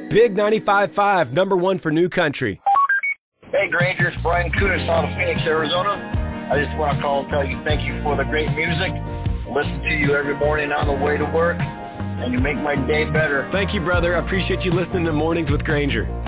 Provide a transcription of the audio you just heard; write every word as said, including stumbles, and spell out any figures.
Big ninety-five point five, number one for New Country. Hey, Granger, it's Brian Kunis out of Phoenix, Arizona. I just want to call and tell you thank you for the great music. Listen to you every morning on the way to work, and you make my day better. Thank you, brother. I appreciate you listening to Mornings with Granger.